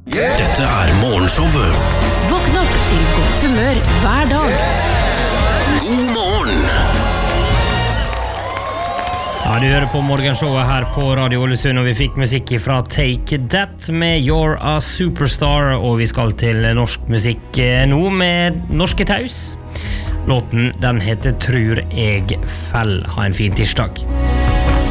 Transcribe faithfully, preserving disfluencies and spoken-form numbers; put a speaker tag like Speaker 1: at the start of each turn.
Speaker 1: Yeah! Dette er morgenshowet.
Speaker 2: Våkn opp til godt humør hver dag.
Speaker 1: God morgen!
Speaker 3: Ja, du hører på morgenshowet her på Radio Ålesund, og vi fikk musikk fra Take That med You're a Superstar, og vi skal til norsk musikk nå med Norske Taus. Låten, den heter Trur jeg fell. Ha en fin tirsdag.